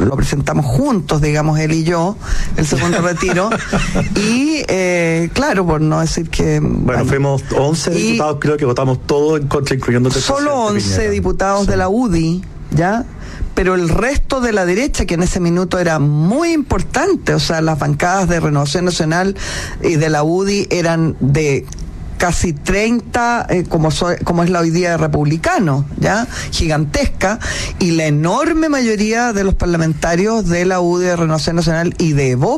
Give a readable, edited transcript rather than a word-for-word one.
lo presentamos juntos, digamos, él y yo, el segundo retiro, y claro, por no decir que... Bueno, fuimos 11 diputados, creo que votamos todos en contra, incluyéndote. Solo 11 diputados de la UDI, ¿ya? Pero el resto de la derecha, que en ese minuto era muy importante, o sea, las bancadas de Renovación Nacional y de la UDI eran de casi 30, como es la hoy día de republicanos, ¿ya? Gigantesca, y la enorme mayoría de los parlamentarios de la UDI, de Renovación Nacional y de Evópoli